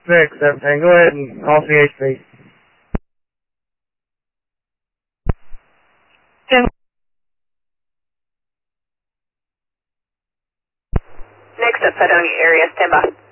Fix everything. Go ahead and call CHP. Next up, Fredonia area, stand by.